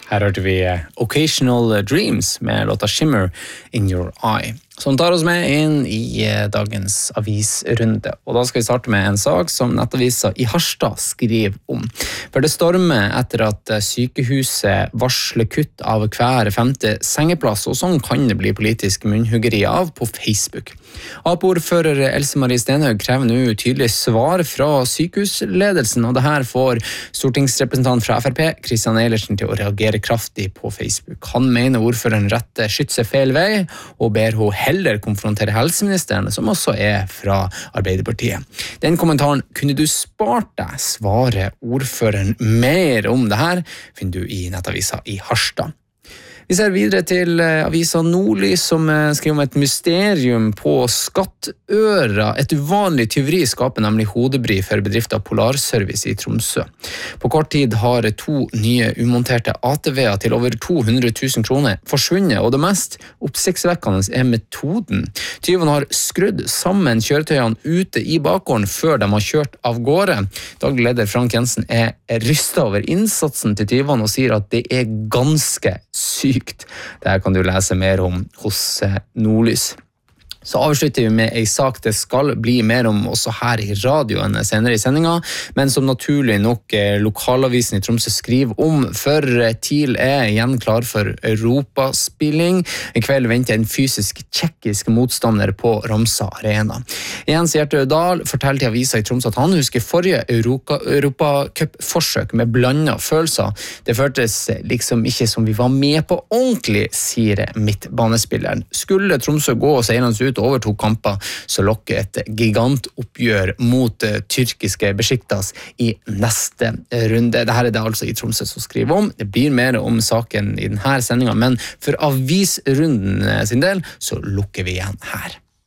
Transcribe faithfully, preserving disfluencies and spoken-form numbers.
Her hørte vi Occasional Dreams med låta Shimmer in Your Eye, som tar oss med inn i dagens avisrunde. Og da skal vi starte med en sak som Nettavisa i Harstad skriver om. For det stormer etter at sykehuset varsler kutt av hver femte sengeplass, og sånn kan det bli politisk munnhuggeri av på Facebook. A P-ordfører Else Marie Stenhaug krever nå tydelig svar fra sykehusledelsen, og det her får stortingsrepresentant fra F R P, Kristian Eilertsen, til å reagere kraftig på Facebook. Han mener ordføreren retter skytset feil vei, og ber hun heller konfrontere helseministeren, som også er fra Arbeiderpartiet. Den kommentaren kunne du spart deg, svarer ordføreren. Mer om det her finner du i Nettavisa i Harstad. Vi ser videre til avisa Nordlys, som skriver om et mysterium på Skattøra. Et uvanlig tyveri skaper nemlig hodebry for bedriften Polarservice i Tromsø. På kort tid har to nye umonterte A T V-er til over to hundre tusen kroner forsvunnet, og det mest oppsiktsvekkende er metoden. Tyvene har skrudd sammen kjøretøyene ute i bakgården før de har kjørt av gårde. Daglig leder Frank Jensen er rystet over innsatsen til tyvene og sier at det er ganske sykt. Det her kan du lese mer om hos Nordlys. Så avslutter vi med en sak det skal bli mer om også her i radioen senere i sendinga, men som naturlig nok lokalavisen i Tromsø skriver om, for TIL er igjen klar for europaspilling. I kveld venter en fysisk tjekkisk motstander på Ramsa Arena. Jens Gjertø Dahl forteller til avisa i Tromsø at han husker forrige Europacup-forsøk med blandet følelser. Det føltes liksom ikke som vi var med på ordentlig, sier midtbanespilleren. Skulle Tromsø gå og seilende ut over to kamper, så lokker et gigantoppgjør mot uh, tyrkiske Besiktas i neste runde. Dette er det altså i Tromsø som skriver om. Det blir mer om saken i denne sendingen, men for avisrunden sin del så lukker vi igjen her.